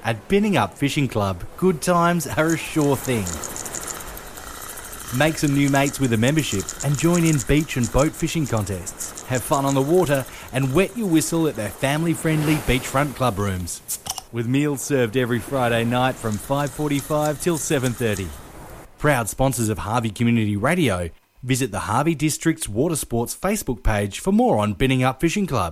At Binning Up Fishing Club, good times are a sure thing. Make some new mates with a membership and join in beach and boat fishing contests. Have fun on the water and wet your whistle at their family-friendly beachfront club rooms. With meals served every Friday night from 5:45 till 7:30. Proud sponsors of Harvey Community Radio. Visit the Harvey District's Water Sports Facebook page for more on Binning Up Fishing Club.